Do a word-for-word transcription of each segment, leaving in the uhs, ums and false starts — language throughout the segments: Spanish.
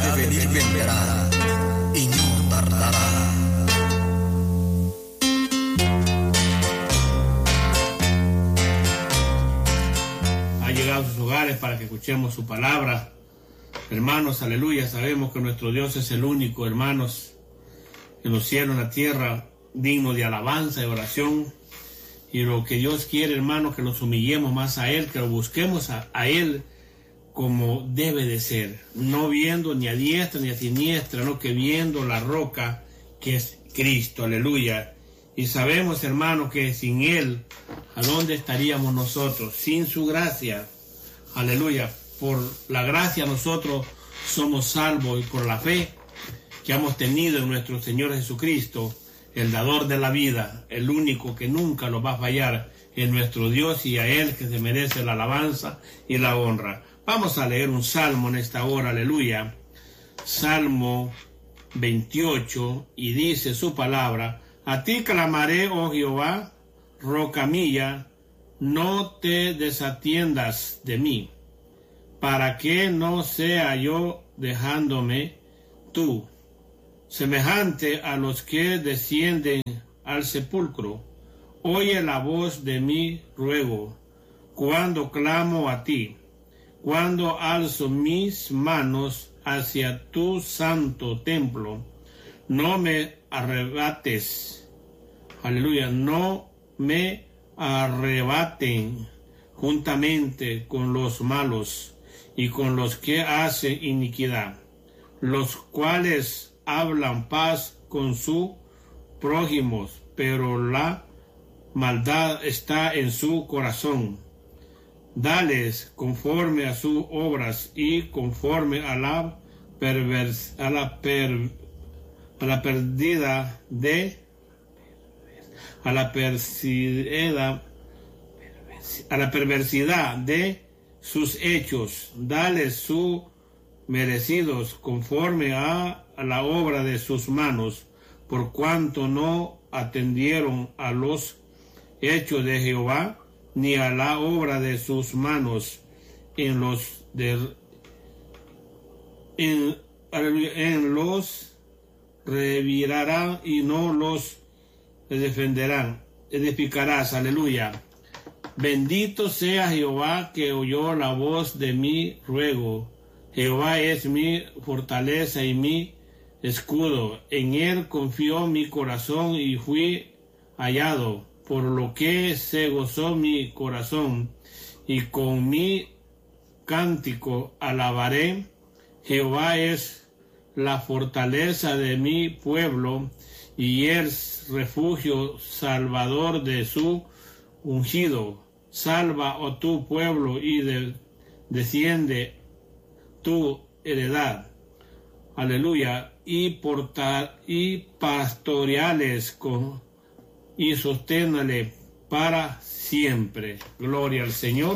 de venir vendrá y no tardará. Ha llegado a sus hogares para que escuchemos su palabra. Hermanos, aleluya, sabemos que nuestro Dios es el único, hermanos, en los cielos, en la tierra, digno de alabanza y oración. Y lo que Dios quiere, hermanos, que nos humillemos más a Él, que lo busquemos a, a Él como debe de ser, no viendo ni a diestra ni a siniestra, no que viendo la roca que es Cristo, aleluya. Y sabemos, hermanos, que sin Él, ¿a dónde estaríamos nosotros? Sin su gracia, aleluya. Por la gracia nosotros somos salvos, y por la fe que hemos tenido en nuestro Señor Jesucristo, el dador de la vida, el único que nunca nos va a fallar, es nuestro Dios, y a Él que se merece la alabanza y la honra. Vamos a leer un salmo en esta hora, aleluya. Salmo veintiocho, y dice su palabra: a ti clamaré, oh Jehová, roca mía, no te desatiendas de mí, para que no sea yo dejándome tú, semejante a los que descienden al sepulcro. Oye la voz de mi ruego, cuando clamo a ti, cuando alzo mis manos hacia tu santo templo. No me arrebates, aleluya, no me arrebaten juntamente con los malos y con los que hacen iniquidad, los cuales hablan paz con sus prójimos, pero la maldad está en su corazón. Dales conforme a sus obras y conforme a la pervers, a la per, a la perdida de a la persidad, a la perversidad de sus hechos. Dales sus merecidos conforme a, a la obra de sus manos, por cuanto no atendieron a los hechos de Jehová, ni a la obra de sus manos. En los de, en, en los revirarán y no los defenderán, edificarás, aleluya. Bendito sea Jehová, que oyó la voz de mi ruego. Jehová es mi fortaleza y mi escudo. En él confió mi corazón y fui hallado, por lo que se gozó mi corazón, y con mi cántico alabaré. Jehová es la fortaleza de mi pueblo, y el refugio salvador de su ungido. Salva, oh tu pueblo, y de, desciende tu heredad. Aleluya. Y, porta, y pastoreales con, y sosténale para siempre. Gloria al Señor.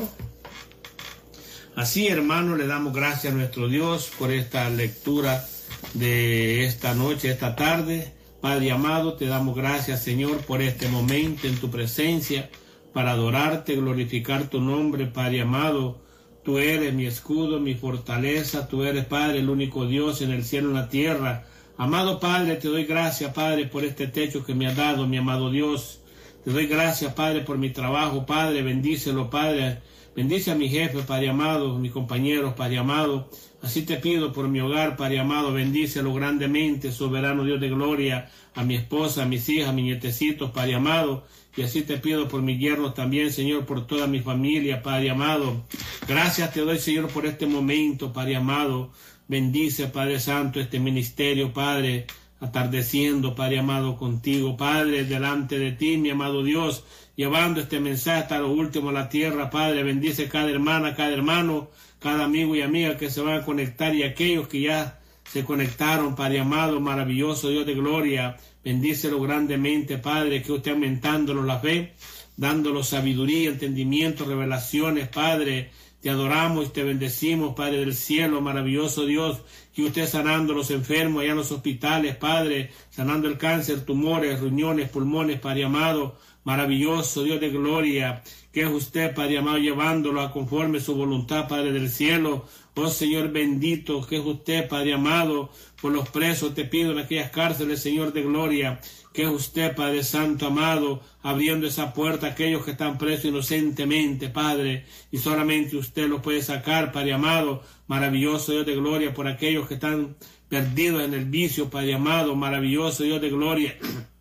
Así, hermanos, le damos gracias a nuestro Dios por esta lectura de esta noche, esta tarde. Padre amado, te damos gracias, Señor, por este momento en tu presencia, para adorarte, glorificar tu nombre, Padre amado. Tú eres mi escudo, mi fortaleza, tú eres, Padre, el único Dios en el cielo y en la tierra. Amado Padre, te doy gracias, Padre, por este techo que me has dado, mi amado Dios. Te doy gracias, Padre, por mi trabajo, Padre, bendícelo, Padre. Bendice a mi jefe, Padre amado, mis compañeros, Padre amado. Así te pido por mi hogar, Padre amado, bendícelo grandemente, soberano Dios de gloria, a mi esposa, a mis hijas, a mis nietecitos, Padre amado. Y así te pido por mis yernos también, Señor, por toda mi familia, Padre amado. Gracias te doy, Señor, por este momento, Padre amado. Bendice, Padre Santo, este ministerio, Padre, atardeciendo, Padre amado, contigo, Padre, delante de ti, mi amado Dios, llevando este mensaje hasta lo último de la tierra, Padre. Bendice cada hermana, cada hermano, cada amigo y amiga que se van a conectar, y aquellos que ya se conectaron, Padre amado, maravilloso Dios de gloria. Bendícelo grandemente, Padre, que usted aumentándolo la fe, dándolo sabiduría, entendimiento, revelaciones, Padre. Te adoramos y te bendecimos, Padre del cielo, maravilloso Dios, que usted sanando a los enfermos allá en los hospitales, Padre, sanando el cáncer, tumores, riñones, pulmones, Padre amado, maravilloso Dios de gloria, que es usted, Padre amado, llevándolo a conforme su voluntad, Padre del cielo. Oh Señor bendito, que es usted, Padre amado, por los presos te pido en aquellas cárceles, Señor de gloria, que es usted, Padre Santo amado, abriendo esa puerta a aquellos que están presos inocentemente, Padre, y solamente usted los puede sacar, Padre amado, maravilloso Dios de gloria, por aquellos que están perdidos en el vicio, Padre amado, maravilloso Dios de gloria,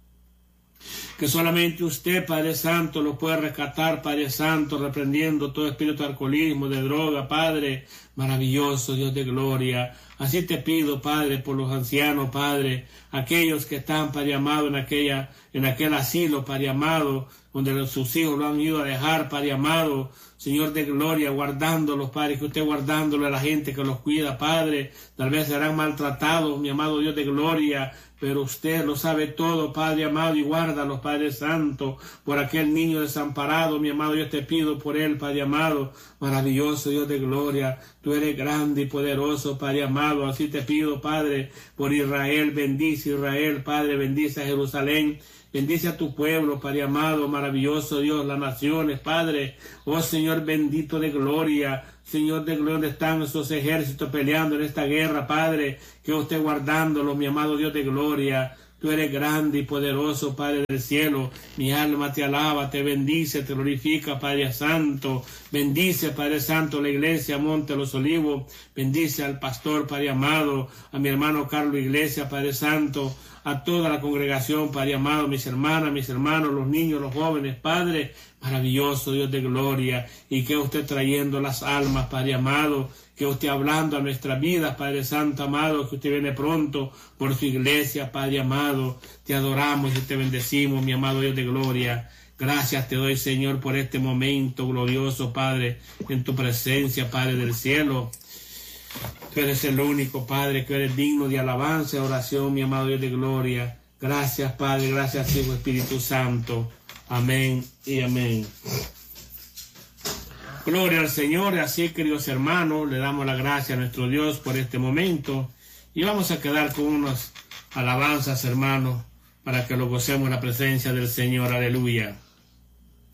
que solamente usted, Padre Santo, los puede rescatar, Padre Santo, reprendiendo todo espíritu de alcoholismo, de droga, Padre, maravilloso Dios de gloria. Así te pido, Padre, por los ancianos, Padre, aquellos que están, Padre amado, en aquella, en aquel asilo, Padre amado, donde los, sus hijos lo han ido a dejar, Padre amado, Señor de gloria, guardándolos, Padre, que usted guardándolo a la gente que los cuida, Padre, tal vez serán maltratados, mi amado Dios de gloria, pero usted lo sabe todo, Padre amado, y guárdalos, Padre Santo, por aquel niño desamparado, mi amado, yo te pido por él, Padre amado, maravilloso Dios de gloria, tú eres grande y poderoso, Padre amado, así te pido, Padre, por Israel, bendice Israel, Padre, bendice a Jerusalén, bendice a tu pueblo, Padre amado, maravilloso Dios, las naciones, Padre, oh Señor bendito de gloria, Señor de gloria, donde están esos ejércitos peleando en esta guerra, Padre, que usted guardándolos, mi amado Dios de gloria. Tú eres grande y poderoso, Padre del cielo. Mi alma te alaba, te bendice, te glorifica, Padre Santo. Bendice, Padre Santo, la iglesia Monte de los Olivos. Bendice al pastor, Padre amado, a mi hermano Carlos Iglesia, Padre Santo, a toda la congregación, Padre amado, mis hermanas, mis hermanos, los niños, los jóvenes, Padre, maravilloso Dios de gloria, y que usted trayendo las almas, Padre amado, que usted hablando a nuestras vidas, Padre Santo amado, que usted viene pronto por su iglesia, Padre amado, te adoramos y te bendecimos, mi amado Dios de gloria. Gracias te doy, Señor, por este momento glorioso, Padre, en tu presencia, Padre del cielo. Tú eres el único, Padre, que eres digno de alabanza y oración, mi amado Dios de gloria. Gracias, Padre, gracias, Hijo, Espíritu Santo. Amén y amén. Gloria al Señor. Así, queridos hermanos, le damos la gracia a nuestro Dios por este momento. Y vamos a quedar con unas alabanzas, hermanos, para que lo gocemos en la presencia del Señor. Aleluya.